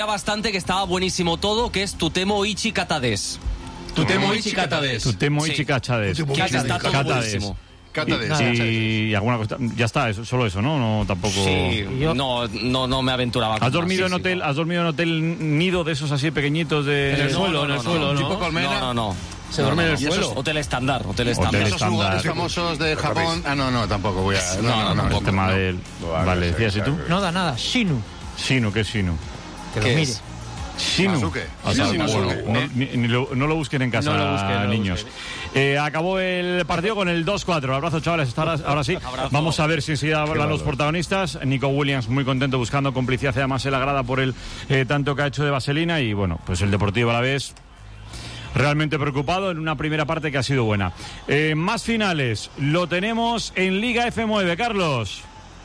bastante, que estaba buenísimo todo, que es Tutemo Ichi Catades. Tutemo Ichi Catades. Tutemo Ichi Catades. Está todo buenísimo. Y alguna cosa, ya está, solo eso, ¿no? No, tampoco. Sí, no me aventuraba. ¿Has dormido en hotel? ¿Has dormido en hotel nido de esos así pequeñitos de? En el suelo, ¿no? ¿Tipo colmena? No. Se duerme en el suelo. Hotel estándar. Esos lugares famosos de Japón. No, tampoco voy a. No, el tema del. Vale, decías, ¿y tú? No da nada. Shinu. Shinu, ¿qué es Shinu? Que lo mire. Shinu. No lo busquen en casa, niños. Acabó el partido con el 2-4. Abrazo, chavales. Ahora sí. Abrazo. Vamos a ver si enseguida hablan los protagonistas. Nico Williams muy contento buscando complicidad, además en la grada por el tanto que ha hecho de vaselina. Y bueno, pues el Deportivo Alavés realmente preocupado en una primera parte que ha sido buena. Más finales. Lo tenemos en Liga F9, Carlos.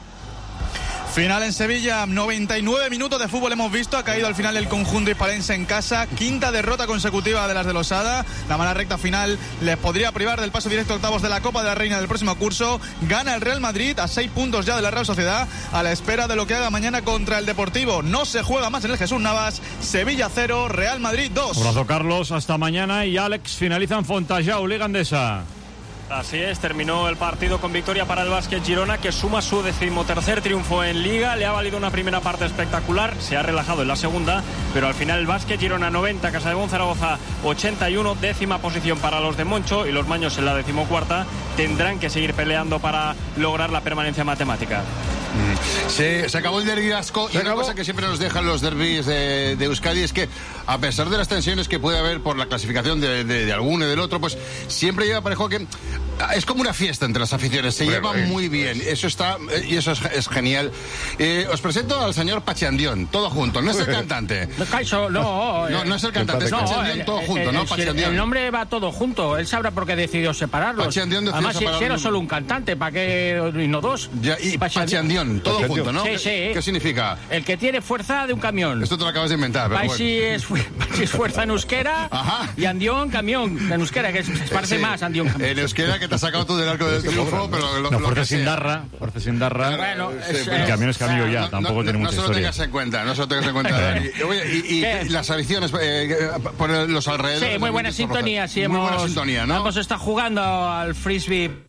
Final en Sevilla, 99 minutos de fútbol hemos visto, ha caído al final el conjunto hispalense en casa, quinta derrota consecutiva de las de Losada, la mala recta final les podría privar del paso directo a octavos de la Copa de la Reina del próximo curso, gana el Real Madrid a 6 puntos ya de la Real Sociedad, a la espera de lo que haga mañana contra el Deportivo, no se juega más en el Jesús Navas, Sevilla 0, Real Madrid 2. Abrazo, Carlos, hasta mañana. Y Alex finaliza en Fontajau, Liga Endesa. Así es, terminó el partido con victoria para el Básquet Girona, que suma su 13º triunfo en Liga. Le ha valido una primera parte espectacular, se ha relajado en la segunda, pero al final el Básquet Girona 90, Casademón Zaragoza 81, 10ª posición para los de Moncho, y los maños en la 14ª tendrán que seguir peleando para lograr la permanencia matemática. Se acabó el derbi vasco y una cosa que siempre nos dejan los derbis de Euskadi es que, a pesar de las tensiones que puede haber por la clasificación de alguno y del otro, pues siempre lleva parejo que es como una fiesta entre las aficiones, se lleva muy bien, eso está, y eso es genial. Os presento al señor Pachandión, todo junto, no es el cantante. No es el cantante, es Pachandión todo junto, ¿no? Pachandión. El nombre va todo junto, él sabrá por qué decidió separarlos. Además, si era solo un cantante, ¿para qué? Y no dos. Y Pachandión, todo junto, ¿no? Sí. ¿Qué significa? El que tiene fuerza de un camión. Esto te lo acabas de inventar, pero Paisi es fuerza en euskera. Ajá. Y Andión, camión en euskera, que se parece más Andión. En euskera, que te has sacado tú del arco del triunfo, pero fuerza sin darra. Bueno, el camión es camión ya, tampoco tiene mucha historia. No se lo tengas en cuenta. Y las aficiones por los alrededores. Sí, muy buena sintonía. Sí, muy buena sintonía, ¿no? Hemos estado jugando al frisbee.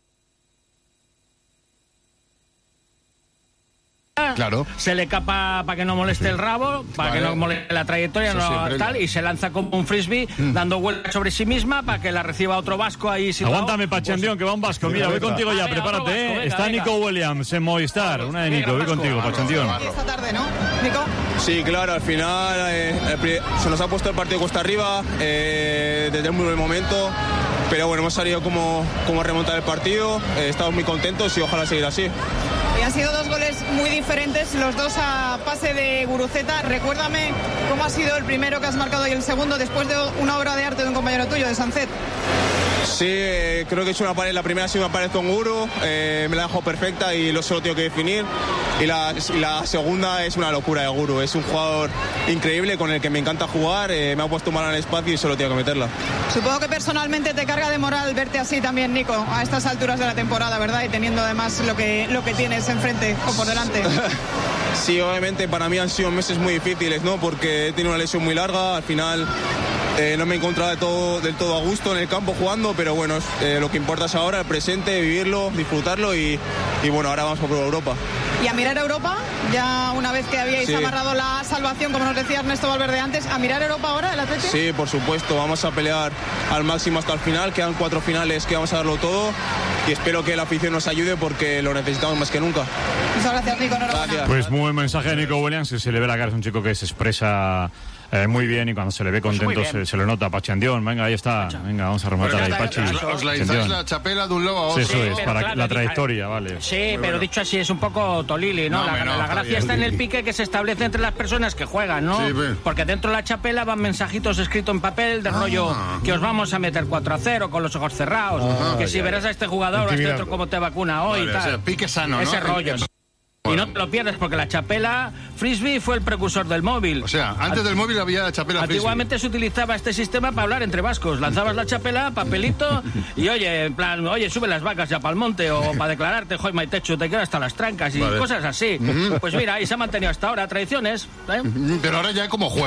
Claro. Se le capa para que no moleste el rabo, para que no moleste la trayectoria, y se lanza como un frisbee, dando vueltas sobre sí misma para que la reciba otro vasco ahí situado. Aguántame, Pachandión, que va un vasco. Mira, voy contigo ya, prepárate. Venga, está Nico Williams en Movistar, una de Nico. Voy contigo, Pachandión. Esta tarde, ¿no, Nico? Sí, claro, al final se nos ha puesto el partido cuesta arriba desde un buen momento, pero bueno, hemos salido como remontar el partido, estamos muy contentos y ojalá seguir así. Y han sido 2 goles muy diferentes, los dos a pase de Guruceta. Recuérdame cómo ha sido el primero que has marcado y el segundo después de una obra de arte de un compañero tuyo, de Sancet. Sí, creo que he hecho una pared, la primera ha sido una pared con Guru, me la dejó perfecta y lo solo tengo que definir. Y la segunda es una locura de Guru, es un jugador increíble con el que me encanta jugar, me ha puesto mal en el espacio y solo tengo que meterla. Supongo que personalmente te carga de moral verte así también, Nico, a estas alturas de la temporada, ¿verdad? Y teniendo además lo que tienes enfrente o por delante. Sí, obviamente para mí han sido meses muy difíciles, ¿no? Porque he tenido una lesión muy larga, al final no me he encontrado del todo a gusto en el campo jugando, pero bueno, lo que importa es ahora, el presente, vivirlo, disfrutarlo y bueno, ahora vamos por Europa. ¿Y a mirar a Europa? Ya una vez que habíais amarrado la salvación, como nos decía Ernesto Valverde antes, ¿a mirar a Europa ahora el Atlético? Sí, por supuesto, vamos a pelear al máximo hasta el final, quedan 4 finales que vamos a darlo todo y espero que la afición nos ayude porque lo necesitamos más que nunca. Muchas gracias, Nico, enhorabuena. Gracias. Pues muy buen mensaje de Nico Williams, que se le ve la cara, es un chico que se expresa muy bien y cuando se le ve contento se le nota. Pachandión, venga, ahí está. Venga, vamos a rematar ahí, Pachi. Os lanzáis la chapela de un lado a otro. Eso es, para la trayectoria, vale. Sí, pero dicho así es un poco tolili, ¿no? La gracia está en el pique que se establece entre las personas que juegan, ¿no? Sí, porque dentro de la chapela van mensajitos escritos en papel de rollo que os vamos a meter 4-0 con los ojos cerrados, que si verás a este jugador o a este otro cómo te vacuna hoy y tal. Pique sano, ¿no? Ese rollo. Y no te lo pierdes porque la chapela frisbee fue el precursor del móvil. O sea, antes del móvil había chapela frisbee. Antiguamente se utilizaba este sistema para hablar entre vascos. Lanzabas la chapela, papelito y oye, en plan, oye, sube las vacas ya para el monte o para declararte, joy, my techo, te quedo hasta las trancas y cosas así. Pues mira, y se ha mantenido hasta ahora tradiciones. Pero ahora ya como juego.